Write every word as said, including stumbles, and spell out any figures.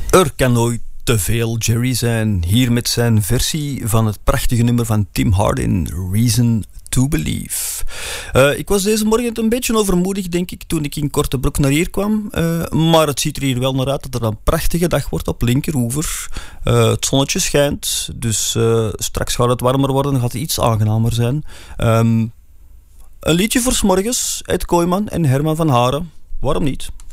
Er kan nooit te veel Jerry zijn. Hier met zijn versie van het prachtige nummer van Tim Hardin, Reason to Believe. Uh, ik was deze morgen een beetje overmoedig, denk ik, toen ik in korte broek naar hier kwam. Uh, maar het ziet er hier wel naar uit dat er een prachtige dag wordt op linkeroever. Uh, het zonnetje schijnt, dus uh, straks gaat het warmer worden, gaat het iets aangenamer zijn. Um, een liedje voor 's morgens uit Kooijman en Herman van Haren. Waarom niet?